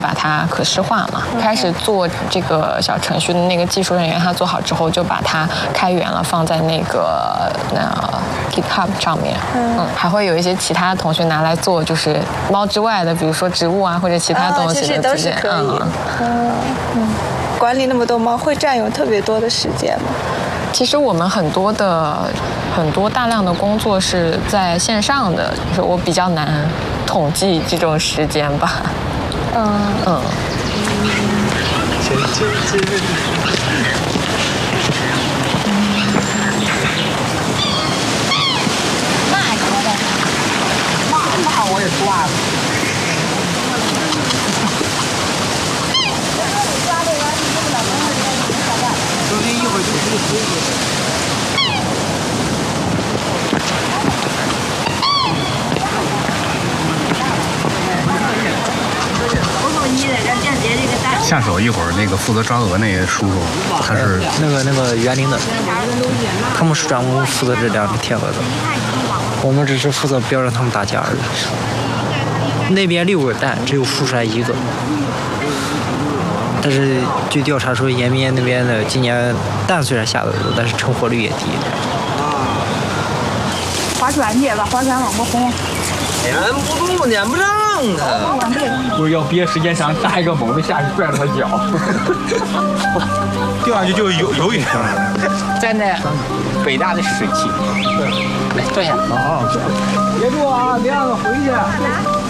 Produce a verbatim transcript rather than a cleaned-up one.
把它可视化嘛。开始做这个小程序的那个技术人员，他做好之后就把它开源了，放在那个那 GitHub 上面。嗯，还会有一些其他同学拿来做，就是猫之外的，比如说植物啊或者其他东西的其实都是可以。嗯嗯，管理那么多猫会占用特别多的时间吗？ 其实我们很多的很多大量的工作是在线上的，就是我比较难统计这种时间吧。嗯嗯。 那可的，那那我也抓了。周天一会儿就可以回去。 下手一会儿，那个负责抓鹅那个叔叔，他是那个那个园林的，他们是专门负责这两只天鹅的，我们只是负责不要让他们打架而已。那边六个蛋，只有孵出来一个，但是据调查说，延边那边的今年蛋虽然下的多，但是成活率也低。 划船去吧，划船往过轰。 撵不住，撵不上啊！ 不是要憋时间长，大一个猛子下去拽着他脚， 掉下去就游游泳了。 在那北大的水器，坐下。 好，别住啊，别让他回去。